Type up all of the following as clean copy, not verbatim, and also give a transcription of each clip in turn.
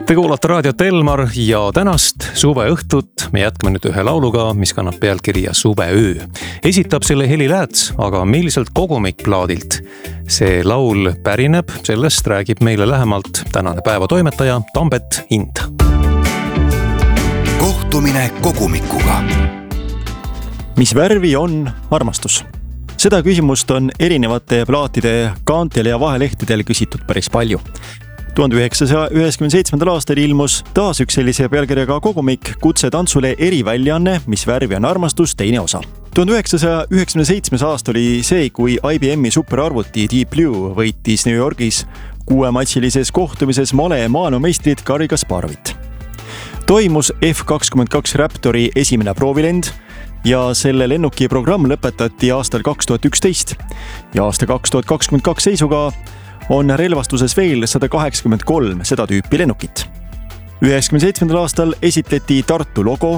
Te kuulate raadiot Elmar ja tänast suveõhtut me jätkame nüüd ühe lauluga, mis kannab pealkirja Suveöö. Esitab selle Heli Lääts, aga milliselt kogumikplaadilt see laul pärineb, sellest räägib meile lähemalt tänane päevatoimetaja Tambet Hind. Kohtumine kogumikuga. Mis värvi on armastus? Seda küsimust on erinevate plaatide kaantel ja vahelehtedel küsitud päris palju. 1997. aastal ilmus taas üks sellise pealkirjaga kogumik Kutse tantsule eriväljaanne, mis värvi on armastus, teine osa. 1997. aasta oli see, kui IBM'i superarvuti Deep Blue võitis New Yorgis 6-matšilises kohtumises male maailmameistrit Garry Kasparovit. Toimus F-22 Raptori esimene proovilend ja selle lennuki programm lõpetati aastal 2011 ja aasta 2022 seisuga on relvastuses veel 183 seda tüüpi lennukit. 1997. aastal esitleti Tartu logo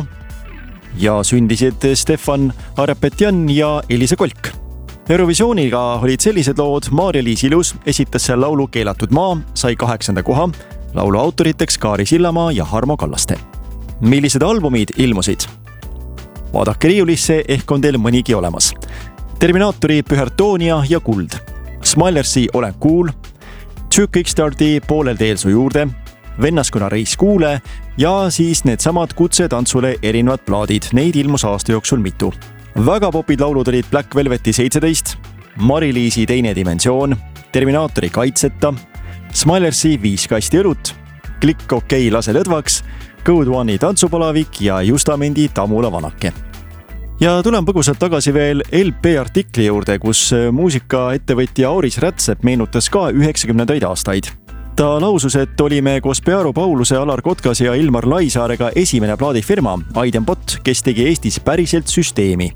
ja sündisid Stefan Arapetjan ja Elise Kolk. Eurovisiooniga olid sellised lood, Maarja-Liis Ilus esitas seal laulu Keelatud maa, sai 8. koha, laulu autoriteks Kaari Sillamaa ja Harmo Kallaste. Millised albumid ilmusid? Vaadake riiulisse, ehk on teil mõnigi olemas. Terminaatori Pühertonia ja Kuld, Smilersi Olen kuul, Two Kickstarti Poolel teel su juurde, Vennaskonna reis kuule ja siis needsamad Kutse tantsule erinevad plaadid. Neid ilmus aasta jooksul mitu. Väga popid laulud olid Black Velveti 17, Mari-Liisi teine dimensioon, Terminaatori kaitseta, Smilersi 5 kasti õlut, Klikk okei lase lõdvaks, Code One'i tantsupalavik ja Justamendi Tamula vanake. Ja tulen põgusalt tagasi veel LP artikli juurde, kus muusikaettevõtja Auris Rätsep meenutas ka 90. aastaid. Ta lausus, et olime koos Pearu Pauluse, Alar Kotkas ja Ilmar Laisaarega esimene plaadifirma Aidenbot, kes tegi Eestis päriselt süsteemi.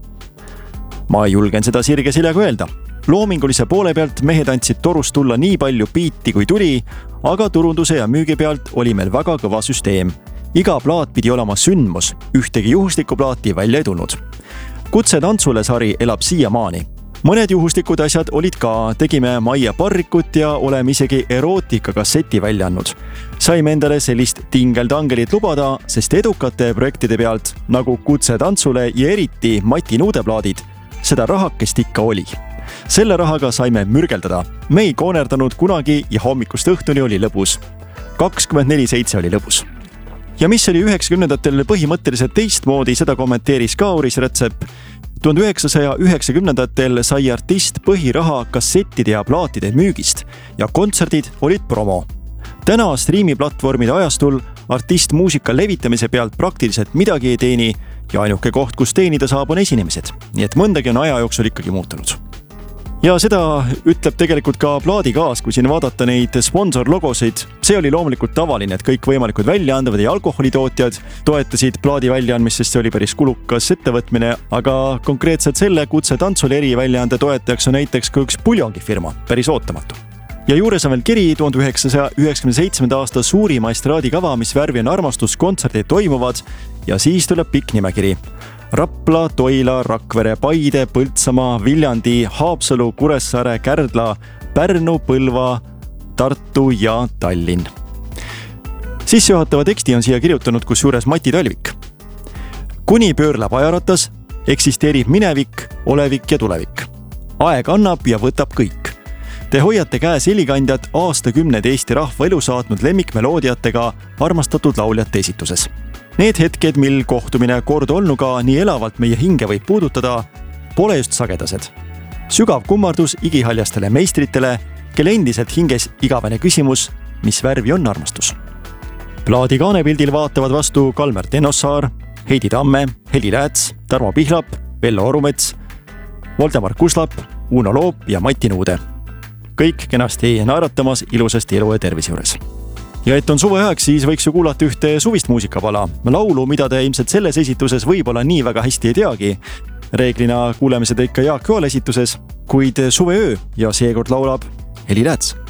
Ma julgen seda sirge seljaga öelda. Loomingulise poole pealt mehed andsid torust tulla nii palju biiti kui tuli, aga turunduse ja müügi pealt oli meil väga kõva süsteem. Iga plaat pidi olema sündmus, ühtegi juhuslikku plaati välja ei tulnud. Kutse tantsule sari elab siiamaani. Mõned juhuslikud asjad olid ka, tegime Maia Parrikut ja oleme isegi erootika kasseti välja andnud. Saime endale sellist tingeltangelit lubada, sest edukate projektide pealt, nagu Kutse tantsule ja eriti Mati Nuudeplaadid, seda rahakest ikka oli. Selle rahaga saime mürgeldada. Me ei koonerdanud kunagi ja hommikust õhtuni oli lõbus. 24/7 oli lõbus. Ja mis oli 90-ndatel põhimõtteliselt teistmoodi, seda kommenteeris ka Auris Rätsep. 1990-ndatel sai artist põhiraha kassettide ja plaatide müügist ja kontserdid olid promo. Täna striimiplatvormide ajastul artist muusika levitamise pealt praktiliselt midagi ei teeni ja ainuke koht, kus teenida saab, on esinemised. Nii et mõndagi on aja jooksul ikkagi muutunud. Ja seda ütleb tegelikult ka plaadikaas, kui siin vaadata neid sponsorlogosid. See oli loomulikult tavaline, et kõik võimalikud väljaandavad ja alkoholitootjad toetasid plaadi väljaandmist, sest see oli päris kulukas ettevõtmine, aga konkreetselt selle Kutse tantsule eriväljaande toetajaks on näiteks ka üks puljongifirma, päris ootamatu. Ja juures on veel kiri 1997. aasta suurima estraadikava, mis värvi on armastus, kontserdid toimuvad ja siis tuleb pikk nimekiri. Rapla, Toila, Rakvere, Paide, Põltsamaa, Viljandi, Haapsalu, Kuressaare, Kärdla, Pärnu, Põlva, Tartu ja Tallinn. Sissejuhatava teksti on siia kirjutanud kusjuures Mati Talvik. Kuni pöörleb ajaratas, eksisteerib minevik, olevik ja tulevik. Aeg annab ja võtab kõik. Te hoiate käes helikandjad aastakümned Eesti rahva elu saatnud lemmikmeloodiatega armastatud lauljate esituses. Need hetked, mil kohtumine kord olnuga nii elavalt meie hinge võib puudutada, pole just sagedased. Sügav kummardus igihaljastele meistritele, kelle endiselt hinges igavene küsimus, mis värvi on armastus. Plaadi kaanepildil vaatavad vastu Kalmer Tenossaar, Heidi Tamme, Heli Lääts, Tarmo Pihlap, Vello Orumets, Voldemar Kuslap, Uno Loop ja Mati Nuude. Kõik kenasti naeratamas ilusasti elu ja tervise juures. Ja et on suveaeg, siis võiks ju kuulata ühte suvist muusikapala. Laulu, mida te ilmselt selles esituses võib-olla nii väga hästi ei teagi. Reeglina kuuleme seda ikka Jaak Joal esituses, kuid Suveöö ja seekord laulab Heli Lääts.